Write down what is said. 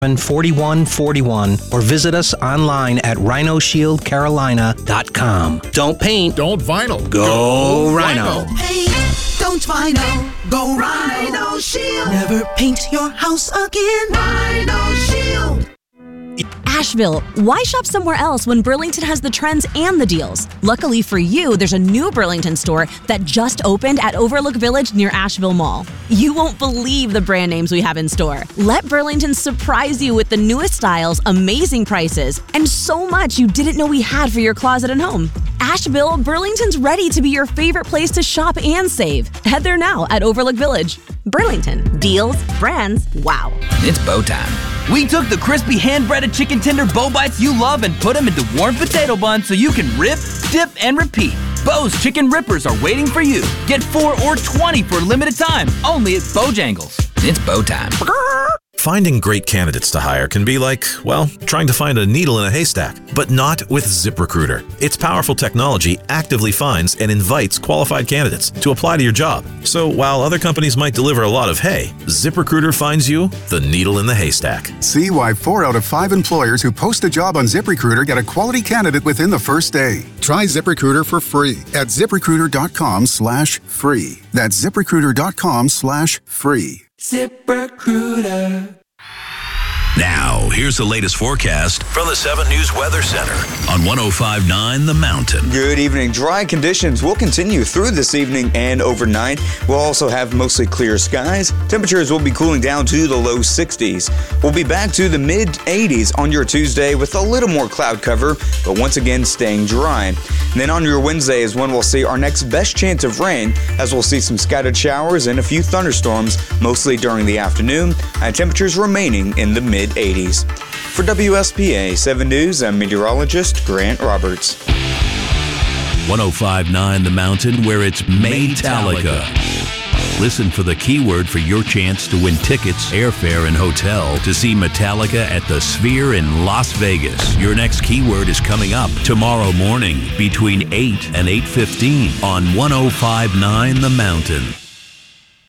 4141 or visit us online at rhinoshieldcarolina.com. Don't paint. Don't vinyl. Go Rhino. Paint, don't vinyl. Go Rhino Shield. Never paint your house again. Rhino Shield. Asheville, why shop somewhere else when Burlington has the trends and the deals? Luckily for you, there's a new Burlington store that just opened at Overlook Village near Asheville Mall. You won't believe the brand names we have in store. Let Burlington surprise you with the newest styles, amazing prices, and so much you didn't know we had for your closet and home. Asheville, Burlington's ready to be your favorite place to shop and save. Head there now at Overlook Village. Burlington, deals, brands, wow. It's bow time. We took the crispy hand-breaded chicken tender bow bites you love and put them into warm potato buns so you can rip, dip, and repeat. Bo's Chicken Rippers are waiting for you. Get 4 or 20 for a limited time, only at Bojangles. It's bow time. Finding great candidates to hire can be like, well, trying to find a needle in a haystack, but not with ZipRecruiter. Its powerful technology actively finds and invites qualified candidates to apply to your job. So while other companies might deliver a lot of hay, ZipRecruiter finds you the needle in the haystack. See why 4 out of 5 employers who post a job on ZipRecruiter get a quality candidate within the first day. Try ZipRecruiter for free at ZipRecruiter.com/free. That's ZipRecruiter.com/free. ZipRecruiter. Now, here's the latest forecast from the 7 News Weather Center on 105.9 The Mountain. Good evening. Dry conditions will continue through this evening and overnight. We'll also have mostly clear skies. Temperatures will be cooling down to the low 60s. We'll be back to the mid-80s on your Tuesday with a little more cloud cover, but once again staying dry. And then on your Wednesday is when we'll see our next best chance of rain, as we'll see some scattered showers and a few thunderstorms, mostly during the afternoon, and temperatures remaining in the mid-80s. For WSPA 7 News, I'm meteorologist Grant Roberts. 105.9 The Mountain, where it's Maytalica. Listen for the keyword for your chance to win tickets, airfare, and hotel to see Metallica at the Sphere in Las Vegas. Your next keyword is coming up tomorrow morning between 8 and 8:15 on 105.9 The Mountain.